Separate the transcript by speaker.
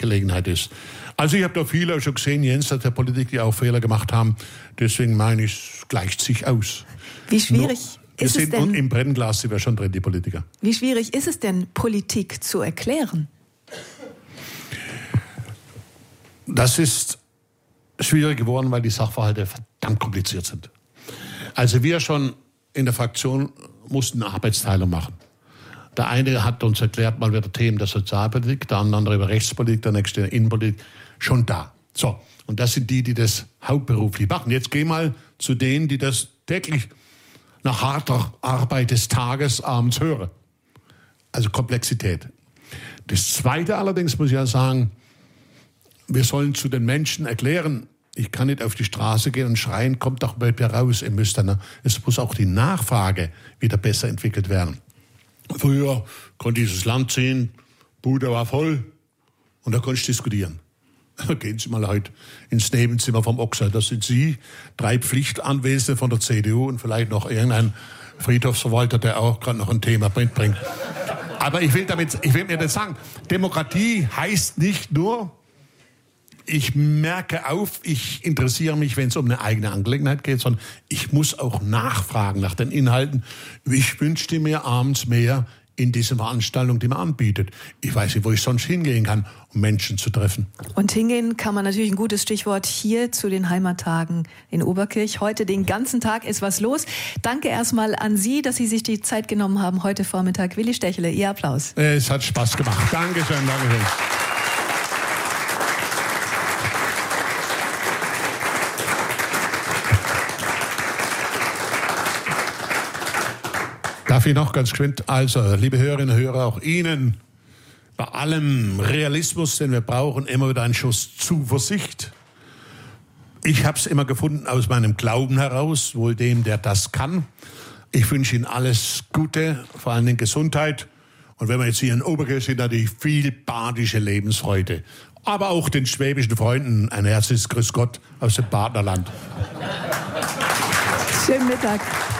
Speaker 1: Gelegenheit ist. Also ich habe da viele schon gesehen, jenseits der Politik, die auch Fehler gemacht haben. Deswegen meine ich, es gleicht sich aus.
Speaker 2: Wie schwierig ist es denn?
Speaker 1: Im Brennglas sind wir schon drin, die Politiker.
Speaker 2: Wie schwierig ist es denn, Politik zu erklären?
Speaker 1: Das ist schwierig geworden, weil die Sachverhalte verdammt kompliziert sind. Also wir schon in der Fraktion mussten eine Arbeitsteilung machen. Der eine hat uns erklärt, mal wieder Themen der Sozialpolitik, der andere über Rechtspolitik, der nächste Innenpolitik, schon da. So, und das sind die das hauptberuflich machen. Jetzt geh mal zu denen, die das täglich nach harter Arbeit des Tages abends hören. Also Komplexität. Das Zweite allerdings muss ich ja sagen, wir sollen zu den Menschen erklären, ich kann nicht auf die Straße gehen und schreien, kommt doch mal raus, ihr müsst dann. Es muss auch die Nachfrage wieder besser entwickelt werden. Früher konnte dieses Land sehen, Bude war voll und da konnte ich diskutieren. Gehen Sie mal heute ins Nebenzimmer vom Ochser. Das sind Sie, 3 Pflichtanwesende von der CDU und vielleicht noch irgendein Friedhofsverwalter, der auch gerade noch ein Thema mitbringt. Aber ich will mir das sagen, Demokratie heißt nicht nur, ich merke auf, ich interessiere mich, wenn es um eine eigene Angelegenheit geht, sondern ich muss auch nachfragen nach den Inhalten. Ich wünschte mir abends mehr in diese Veranstaltung, die man anbietet. Ich weiß nicht, wo ich sonst hingehen kann, um Menschen zu treffen.
Speaker 2: Und hingehen kann man natürlich, ein gutes Stichwort, hier zu den Heimattagen in Oberkirch. Heute den ganzen Tag ist was los. Danke erstmal an Sie, dass Sie sich die Zeit genommen haben heute Vormittag. Willi Stechele, Ihr Applaus.
Speaker 1: Es hat Spaß gemacht. Dankeschön, Dankeschön. Darf ich noch ganz geschwind, also liebe Hörerinnen und Hörer, auch Ihnen bei allem Realismus, den wir brauchen, immer wieder einen Schuss Zuversicht. Ich habe es immer gefunden aus meinem Glauben heraus, wohl dem, der das kann. Ich wünsche Ihnen alles Gute, vor allen Dingen Gesundheit. Und wenn wir jetzt hier in Oberkirch sind, natürlich viel badische Lebensfreude. Aber auch den schwäbischen Freunden ein herzliches Grüß Gott aus dem Partnerland.
Speaker 2: Schönen Mittag.